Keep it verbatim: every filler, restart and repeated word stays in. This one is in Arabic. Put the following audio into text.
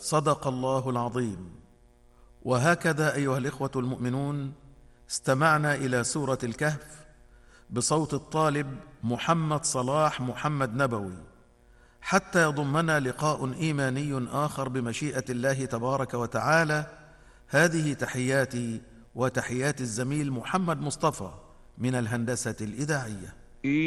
صدق الله العظيم. وهكذا أيها الإخوة المؤمنون، استمعنا إلى سورة الكهف بصوت الطالب محمد صلاح محمد نبوي، حتى يضمنا لقاء إيماني آخر بمشيئة الله تبارك وتعالى. هذه تحياتي وتحيات الزميل محمد مصطفى من الهندسة الإذاعية.